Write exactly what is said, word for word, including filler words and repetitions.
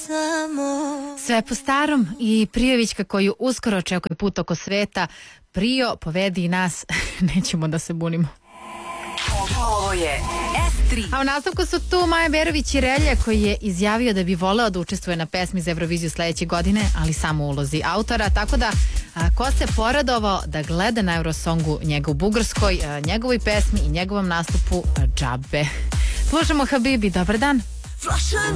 Sve po starom i Prijovićka koju uskoro očekuje put oko sveta. Prijo, povedi i nas, nećemo da se bunimo. Ovo je S tri. A u nastavku su tu Maja Berović i Relja koji je izjavio da bi voleo da učestvuje na pesmi za Euroviziju sledeće godine, ali samo u ulozi autora, tako da a, ko se poradovao da gleda na Eurosongu njega u Bugarskoj, a, njegovoj pesmi i njegovom nastupu a, džabe. Slušamo Habibi, dobar dan.